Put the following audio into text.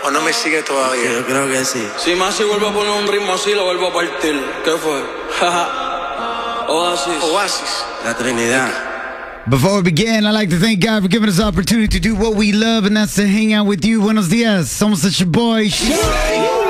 ¿O no me sigue todavía? Yo creo que sí. Si Masi vuelve a poner un ritmo así, lo vuelvo a partir. ¿Qué fue? Oasis. La Trinidad. Before we begin, I'd like to thank God for giving us the opportunity to do what we love, and that's to hang out with you. Buenos dias. Somos your boy.